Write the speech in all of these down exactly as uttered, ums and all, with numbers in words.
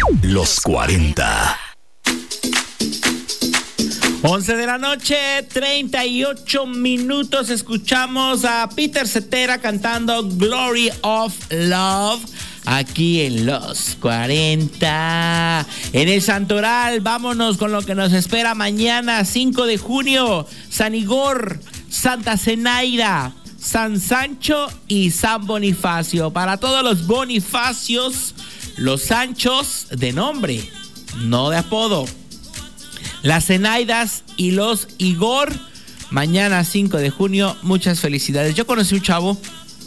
Los cuarenta. once de la noche, treinta y ocho minutos. Escuchamos a Peter Cetera cantando Glory of Love aquí en Los cuarenta. En el Santoral, vámonos con lo que nos espera mañana, cinco de junio. San Igor, Santa Zenaida, San Sancho y San Bonifacio. Para todos los Bonifacios, los Sanchos de nombre, no de apodo, las Zenaidas y los Igor, mañana cinco de junio, muchas felicidades. Yo conocí un chavo,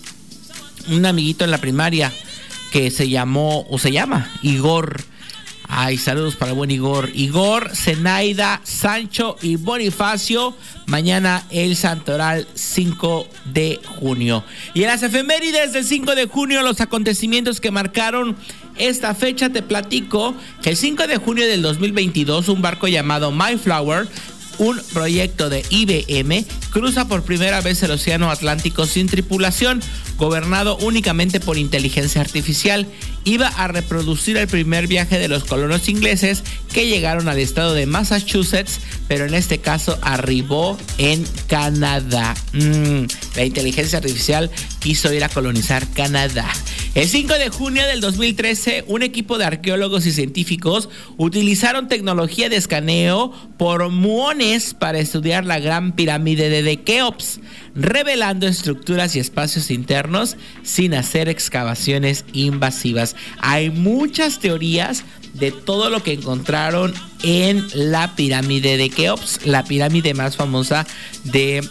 un amiguito en la primaria, que se llamó, o se llama, Igor. Ay, saludos para el buen Igor. Igor, Zenaida, Sancho y Bonifacio, mañana el Santoral cinco de junio. Y en las efemérides del cinco de junio, los acontecimientos que marcaron esta fecha, te platico que el cinco de junio del dos mil veintidós, un barco llamado Mayflower, un proyecto de I B M, cruza por primera vez el Océano Atlántico sin tripulación, gobernado únicamente por inteligencia artificial. Iba a reproducir el primer viaje de los colonos ingleses que llegaron al estado de Massachusetts, pero en este caso arribó en Canadá. Mm, la inteligencia artificial quiso ir a colonizar Canadá. El cinco de junio del dos mil trece, un equipo de arqueólogos y científicos utilizaron tecnología de escaneo por muones para estudiar la Gran Pirámide de Keops, revelando estructuras y espacios internos sin hacer excavaciones invasivas. Hay muchas teorías de todo lo que encontraron en la pirámide de Keops, la pirámide más famosa de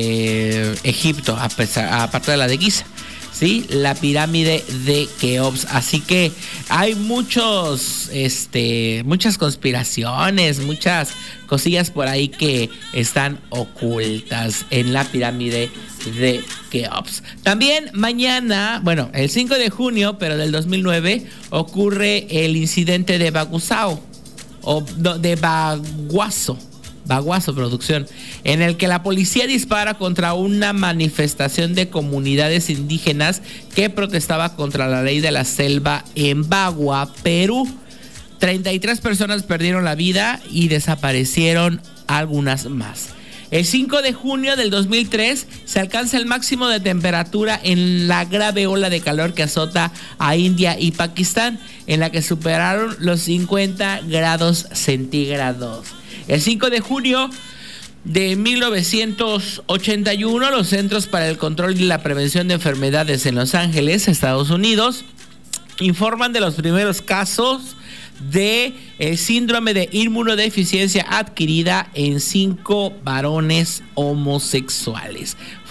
eh, Egipto, a pesar, aparte de la de Giza. Sí, la pirámide de Keops. Así que hay muchos, este, muchas conspiraciones, muchas cosillas por ahí que están ocultas en la pirámide de Keops. También mañana, bueno, el cinco de junio, pero del dos mil nueve, ocurre el incidente de Bagusao, o de Baguazo. Baguazo Producción, en el que la policía dispara contra una manifestación de comunidades indígenas que protestaba contra la ley de la selva en Bagua, Perú. treinta y tres personas perdieron la vida y desaparecieron algunas más. El cinco de junio del dos mil tres se alcanza el máximo de temperatura en la grave ola de calor que azota a India y Pakistán, en la que superaron los cincuenta grados centígrados. El cinco de junio de mil novecientos ochenta y uno, los Centros para el Control y la Prevención de Enfermedades en Los Ángeles, Estados Unidos, informan de los primeros casos de el síndrome de inmunodeficiencia adquirida en cinco varones homosexuales.